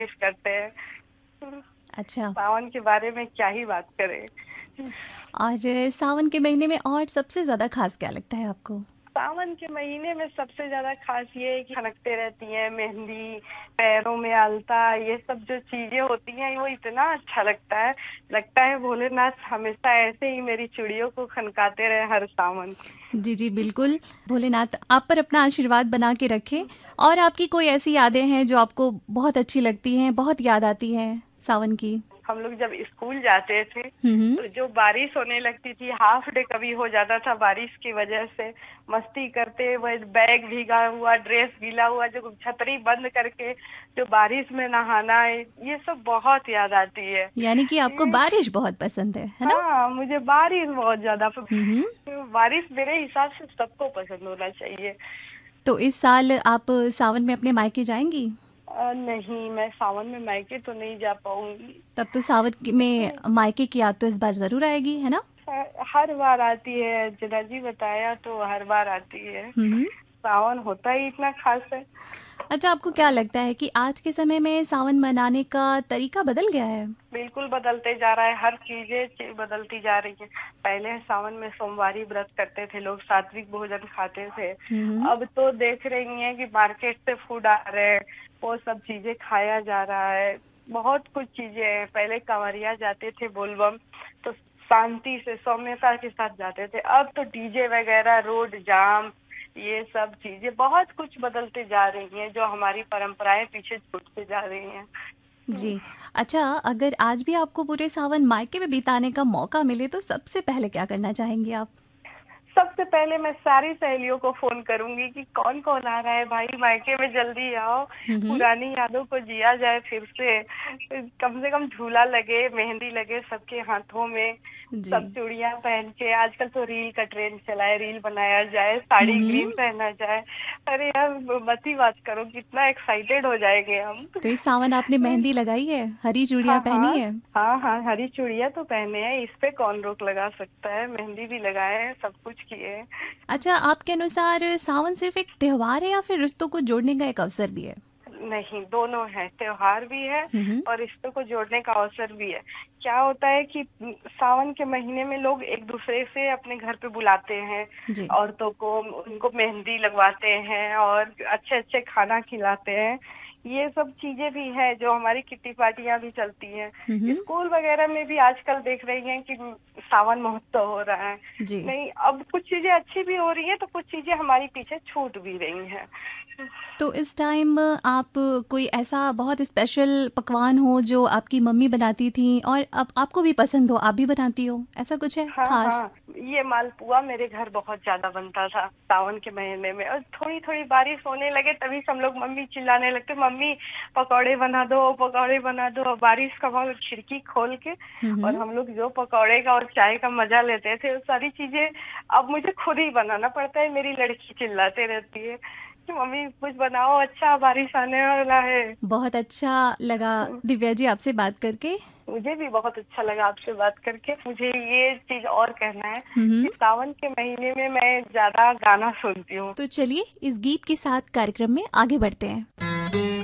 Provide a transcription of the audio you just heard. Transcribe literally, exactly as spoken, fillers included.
Miss करते हैं। अच्छा। सावन के बारे में क्या ही बात करें। और सावन के महीने में और सबसे ज्यादा खास क्या लगता है आपको? सावन के महीने में सबसे ज्यादा खास ये है कि खनकते रहती है मेहंदी, पैरों में अलता, ये सब जो चीजें होती हैं वो इतना अच्छा लगता है। लगता है भोलेनाथ हमेशा ऐसे ही मेरी चूड़ियों को खनकाते रहे हर सावन। जी जी बिल्कुल। भोलेनाथ आप पर अपना आशीर्वाद बना के रखे। और आपकी कोई ऐसी यादें हैं जो आपको बहुत अच्छी लगती हैं, बहुत याद आती हैं सावन की? हम लोग जब स्कूल जाते थे हम्म। तो जो बारिश होने लगती थी, हाफ डे कभी हो जाता था बारिश की वजह से, मस्ती करते हुए बैग भीगा हुआ, ड्रेस गीला हुआ, जो छतरी बंद करके जो बारिश में नहाना है, ये सब बहुत याद आती है। यानी कि आपको ये बारिश बहुत पसंद है है ना? हाँ, मुझे बारिश बहुत ज्यादा हम्म। तो बारिश मेरे हिसाब से सबको पसंद होना चाहिए। तो इस साल आप सावन में अपने मायके जाएंगी? आ, नहीं, मैं सावन में मायके तो नहीं जा पाऊंगी। तब तो सावन की- में मायके की याद तो इस बार जरूर आएगी है ना? हर बार आती है, जिना जी बताया तो हर बार आती है। हम्म। सावन होता ही इतना खास है। अच्छा, आपको क्या लगता है कि आज के समय में सावन मनाने का तरीका बदल गया है? बिल्कुल बदलते जा रहा है, हर चीजें ची- बदलती जा रही है। पहले सावन में सोमवारी व्रत करते थे लोग, सात्विक भोजन खाते थे। हम्म। अब तो देख रही हैं कि मार्केट से फूड आ रहे हैं, वो सब चीजें खाया जा रहा है। बहुत कुछ चीजें हैं। पहले कंवरिया जाते थे बोलबम तो शांति से सौम्यता के साथ जाते थे, अब तो डीजे वगैरह, रोड जाम, ये सब चीजें बहुत कुछ बदलते जा रही हैं, जो हमारी परंपराएं पीछे छूटते जा रही हैं। जी। अच्छा, अगर आज भी आपको पूरे सावन मायके में बिताने का मौका मिले तो सबसे पहले क्या करना चाहेंगी आप? सबसे पहले मैं सारी सहेलियों को फोन करूंगी कि कौन कौन आ रहा है भाई, मायके में जल्दी आओ, हम्म। पुरानी यादों को जिया जाए फिर से। कम से कम झूला लगे, मेहंदी लगे सबके हाथों में, सब जी। चूड़ियां पहन के। आजकल तो रील का ट्रेंड चला है, रील बनाया जाए, साड़ी हम्म। ग्रीन पहना जाए। अरे यार मत ही बात करो, कितना एक्साइटेड हो जाएंगे हम। तो इस सावन आपने मेहंदी लगाई है, हरी चूड़ियां हाँ पहनी हाँ है? हाँ हाँ, हरी चूड़ियां तो पहने हैं, इस पे कौन रोक लगा सकता है। मेहंदी भी लगाए हैं, सब कुछ किए हैं। अच्छा, आपके अनुसार सावन सिर्फ एक त्योहार है या फिर रिश्तों को जोड़ने का एक अवसर भी है? नहीं, दोनों है, त्योहार भी है हम्म। और रिश्तों को जोड़ने का अवसर भी है। क्या होता है कि सावन के महीने में लोग एक दूसरे से अपने घर पे बुलाते हैं, जी। औरतों को, उनको मेहंदी लगवाते हैं और अच्छे अच्छे खाना खिलाते हैं। ये सब चीजें भी है, जो हमारी किट्टी पार्टियां भी चलती हैं। हम्म। स्कूल वगैरह में भी आजकल देख रही हैं कि सावन महोत्सव हो रहा है। जी। नहीं, अब कुछ चीजें अच्छी भी हो रही है तो कुछ चीजें हमारी पीछे छूट भी रही हैं। तो इस टाइम आप कोई ऐसा बहुत स्पेशल पकवान हो जो आपकी मम्मी बनाती थी और अब आपको भी पसंद हो, आप भी बनाती हो, ऐसा कुछ है हाँ खास? हाँ, ये मालपुआ मेरे घर बहुत ज्यादा बनता था सावन के महीने में। और थोड़ी थोड़ी बारिश होने लगे तभी से हम लोग मम्मी चिल्लाने लगते, मम्मी पकौड़े बना दो, पकौड़े बना दो। और बारिश का वक्त खिड़की खोल के, और हम्म। हम लोग जो पकौड़े का और चाय का मजा लेते थे, वो सारी चीजें अब मुझे खुद ही बनाना पड़ता है। मेरी लड़की चिल्लाते रहती है कि मम्मी कुछ बनाओ, अच्छा बारिश आने वाला है। बहुत अच्छा लगा दिव्या जी आपसे बात करके। मुझे भी बहुत अच्छा लगा आपसे बात करके। मुझे ये चीज और कहना है हम्म। कि सावन के महीने में मैं ज्यादा गाना सुनती हूँ। तो चलिए इस गीत के साथ कार्यक्रम में आगे बढ़ते हैं।